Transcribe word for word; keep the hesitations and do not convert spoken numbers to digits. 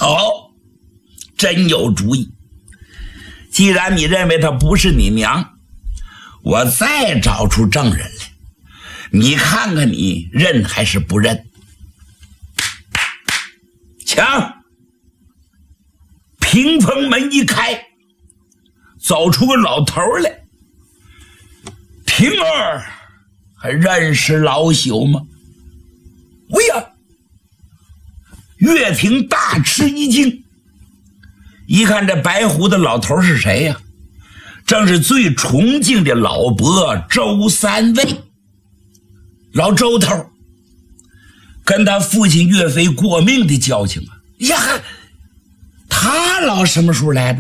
好，真有主意。既然你认为她不是你娘，我再找出证人来，你看看你认还是不认？抢！屏风门一开，走出个老头来。平儿，还认识老朽吗？喂呀！岳平大吃一惊，一看这白胡子老头是谁呀？正是最崇敬的老伯周三位，老周头，跟他父亲岳飞过命的交情啊！呀，他老什么时候来的？